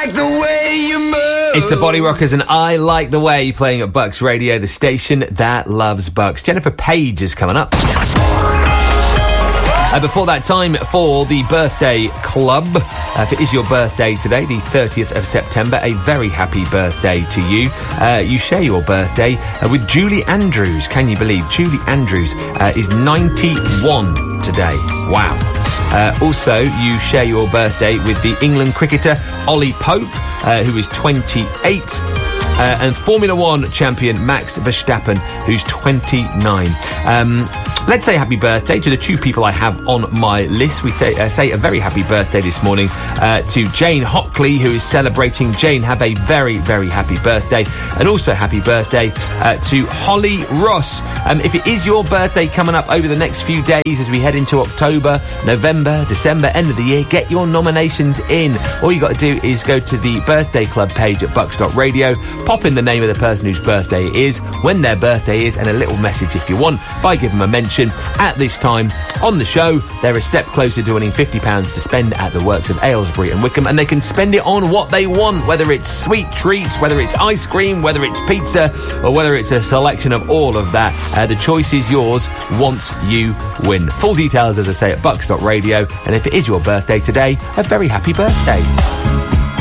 like the way you move. It's the Body Rockers and I Like the Way, playing at Bucks Radio, the station that loves Bucks. Jennifer Page is coming up. Before that, time for the Birthday Club. If it is your birthday today, the 30th of September, a very happy birthday to you. You share your birthday with Julie Andrews. Can you believe? Julie Andrews is 91 today. Wow. Also, you share your birthday with the England cricketer Ollie Pope, who is 28. And Formula One champion Max Verstappen, who's 29. Let's say happy birthday to the two people I have on my list. We say a very happy birthday this morning to Jane Hockley, who is celebrating. Jane, have a very, very happy birthday. And also happy birthday to Holly Ross. If it is your birthday coming up over the next few days as we head into October, November, December, end of the year, get your nominations in. All you got to do is go to the Birthday Club page at bucks.radio, pop in the name of the person whose birthday it is, when their birthday is, and a little message if you want. If I give them a mention at this time on the show, they're a step closer to winning £50 to spend at the works of Aylesbury and Wickham, and they can spend it on what they want, whether it's sweet treats, whether it's ice cream, whether it's pizza, or whether it's a selection of all of that. The choice is yours once you win. Full details, as I say, at bucks.radio, and if it is your birthday today, a very happy birthday.